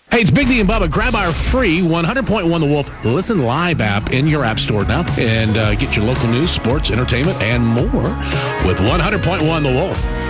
Hey, it's Big D and Bubba. Grab our free 100.1 The Wolf Listen Live app in your app store now and get your local news, sports, entertainment, and more with 100.1 The Wolf.